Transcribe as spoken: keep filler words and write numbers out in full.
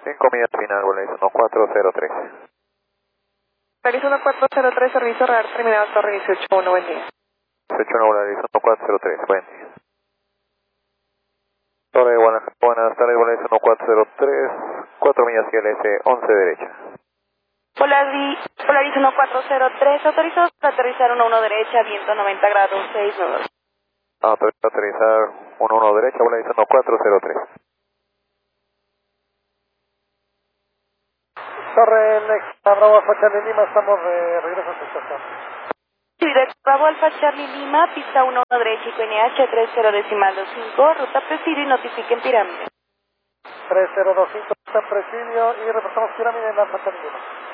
cinco millas final, Volaris uno cuatro cero tres. Volaris uno cuatro cero tres, servicio radar terminado, torre dieciocho uno, buen día. dieciocho uno, Volaris uno cuatro cero tres, buen día. Torre, buenas, buenas tardes, Volaris uno cuatro cero tres, cuatro millas I L S, once derecha. Polaris, Polaris uno cuatro cero tres, autorizados para aterrizar uno uno derecha, viento noventa grados, seis nudos. Autorizado a aterrizar uno uno derecha, Volaris uno cuatro cero tres. Torre Next, Bravo Alfa Charlie Lima, estamos de regreso a su estación. Directo Bravo Alfa Charlie Lima, pista uno uno derecha, I Q N H tres cero decimal dos cinco, ruta presidio y notifiquen pirámide. tres cero dos cinco, está presidio y reportamos pirámide en Alfa Charlie Lima.